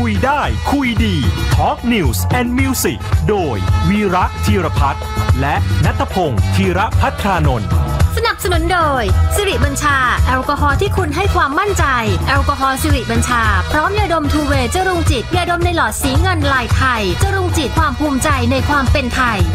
คุยได้คุยดี Talk News and Music โดยวีระธีรพัฒน์และณัฐพงศ์ธีรภัทรานนท์สนับสนุนโดยสิริบัญชาแอลกอฮอล์ที่คุณให้ความมั่นใจแอลกอฮอล์สิริบัญชาพร้อมยาดมทูเวย์จรุงจิตยาดมในหลอดสีเงินลายไทยจรุงจิตความภูมิใจในความเป็นไทย